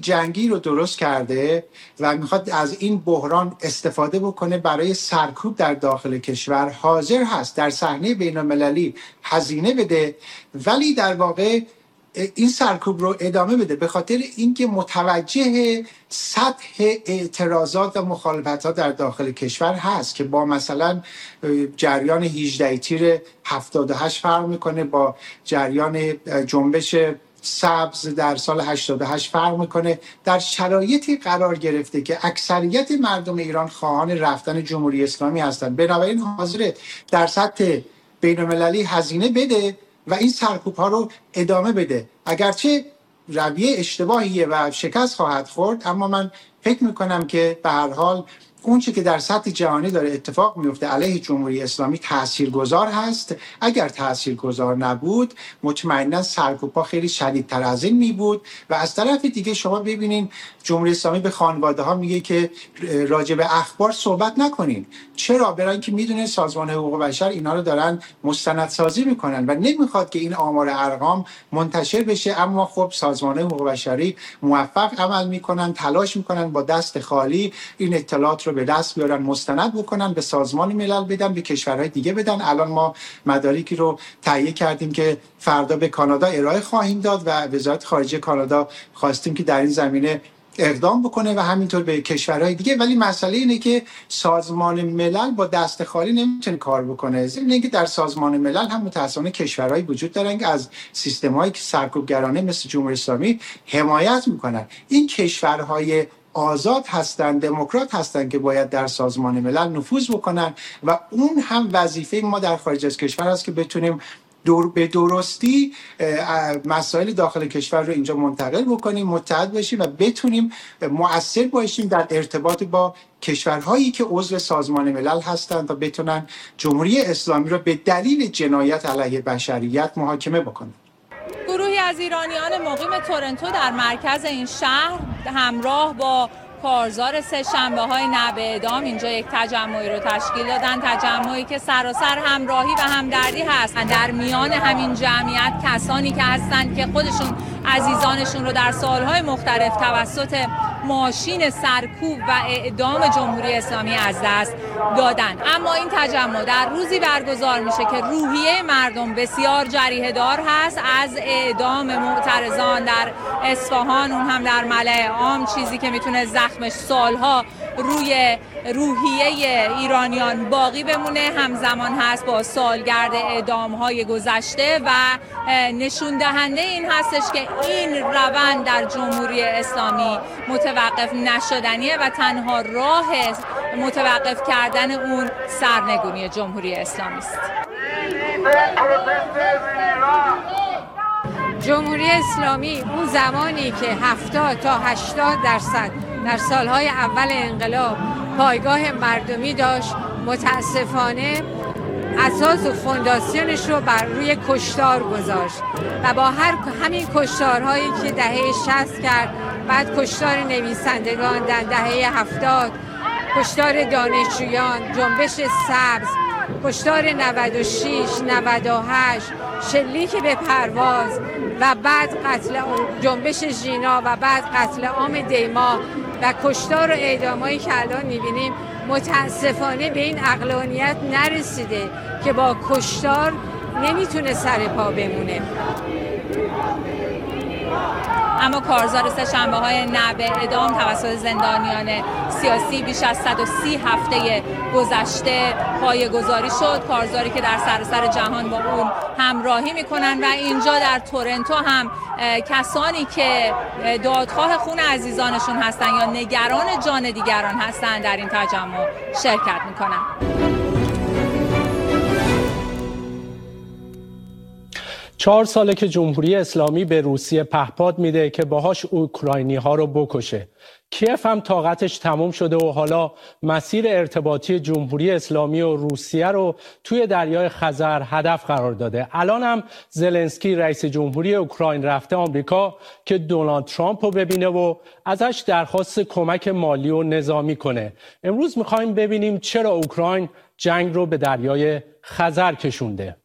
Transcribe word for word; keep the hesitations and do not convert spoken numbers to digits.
جنگی رو درست کرده و میخواد از این بحران استفاده بکنه برای سرکوب در داخل کشور، حاضر هست در صحنه بین المللی هزینه بده، ولی در واقع این سرکوب رو ادامه بده به خاطر اینکه متوجه سطح اعتراضات و مخالفت‌ها در داخل کشور هست که با مثلا جریان هجده تیر هفتاد و هشت فرق میکنه، با جریان جنبش سبز در سال هشتاد و هشت فرق میکنه. در شرایطی قرار گرفته که اکثریت مردم ایران خواهان رفتن جمهوری اسلامی هستند، بنابراین حاضره در سطح بین المللی هزینه بده و این سرکوب ها رو ادامه بده. اگرچه رویه اشتباهیه و شکست خواهد خورد، اما من فکر میکنم که به هر حال اون چی که در سطح جهانی داره اتفاق میفته علیه جمهوری اسلامی تاثیرگذار هست. اگر تاثیرگذار نبود مطمئنا سرکوب‌ها خیلی شدیدتر از این می بود. و از طرف دیگه شما ببینین جمهوری اسلامی به خانواده ها میگه که راجع به اخبار صحبت نکنین. چرا؟ برای اینکه میدونه سازمان حقوق بشر اینا رو دارن مستندسازی میکنن و نمیخواد که این آمار ارقام منتشر بشه. اما خب سازمان حقوق بشری موفق عمل میکنن، تلاش میکنن با دست خالی این اطلاعات رو به دست بیارن، مستند بکنن، به سازمان ملل بدن، به کشورهای دیگه بدن. الان ما مدارکی رو تهیه کردیم که فردا به کانادا ارائه خواهیم داد و وزارت خارجه کانادا خواستیم که در این زمینه اقدام بکنه و همینطور به کشورهای دیگه. ولی مسئله اینه که سازمان ملل با دست خالی نمیتونه کار بکنه. ضمن اینکه در سازمان ملل هم متأسفانه کشورهایی وجود دارن که از سیستم‌هایی که سرکوبگرانه مثل جمهوری اسلامی حمایت میکنن. این کشورهای آزاد هستند، دموکرات هستند که باید در سازمان ملل نفوذ بکنن و اون هم وظیفه ما در خارج از کشور است که بتونیم دور به درستی مسائل داخل کشور رو اینجا منتقل بکنیم، متحد بشیم و بتونیم مؤثر باشیم در ارتباط با کشورهایی که عضو سازمان ملل هستند تا بتونن جمهوری اسلامی رو به دلیل جنایت علیه بشریت محاکمه بکنن. گروهی از ایرانیان مقیم تورنتو در مرکز این شهر همراه با کارزار سه شنبه های نه به اعدام اینجا یک تجمعی رو تشکیل دادن، تجمعی که سراسر همراهی و همدردی هست. در میان همین جمعیت کسانی که هستند که خودشون عزیزانشون رو در سالهای مختلف توسط ماشین سرکوب و اعدام جمهوری اسلامی از دست دادن. اما این تجمع در روزی برگزار میشه که روحیه مردم بسیار جریحه دار هست. از اعدام معترضان در اصفهان، اون هم در ملأ عام، چیزی که میتونه زخمش سالها روی روحیه ایرانیان باقی بمونه، همزمان هست با سالگرد اعدام‌های گذشته و نشون دهنده این هستش که این روند در جمهوری اسلامی متوقف نشدنیه و تنها راه متوقف کردن اون سرنگونی جمهوری اسلامی است. جمهوری اسلامی اون زمانی که هفتاد تا هشتاد درصد در سالهای اول انقلاب پایگاه مردمی داشت، متاسفانه اساس و فونداسیونش رو بر روی کشتار گذاشت و با هر همین کشتارهایی که دهه شصت کرد، بعد کشتار نویسندگان در دهه هفتاد، کشتار دانشجویان، جنبش سبز، کشتار نود و شش، نود و هشت، شلیک به پرواز و بعد قتل جنبش ژینا و بعد قتل عام دیما و کشتار و اعدامایی که الان می‌بینیم، متاسفانه به این عقلانیت نرسیده که با کشتار نمیتونه سر پا بمونه. اما کارزار سه شنبه های نه به اعدام توسط زندانیان سیاسی بیش از صد و سی هفته گذشته پایه‌گذاری شد. کارزاری که در سراسر جهان با اون همراهی میکنن و اینجا در تورنتو هم کسانی که دادخواه خون عزیزانشون هستن یا نگران جان دیگران هستن در این تجمع شرکت میکنن. چهار ساله که جمهوری اسلامی به روسیه پهپاد میده که باهاش اوکراینی ها رو بکشه. کیف هم طاقتش تموم شده و حالا مسیر ارتباطی جمهوری اسلامی و روسیه رو توی دریای خزر هدف قرار داده. الان هم زلنسکی رئیس جمهوری اوکراین رفته آمریکا که دونالد ترامپ رو ببینه و ازش درخواست کمک مالی و نظامی کنه. امروز میخوایم ببینیم چرا اوکراین جنگ رو به دریای خزر کشونده.